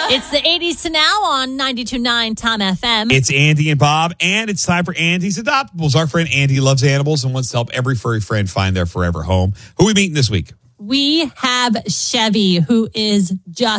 It's the 80s to now on 92.9 Tom FM. It's Andy and Bob, and it's time for Andy's Adoptables. Our friend Andy loves animals and wants to help every furry friend find their forever home. Who are we meeting this week? We have Chevy, who is just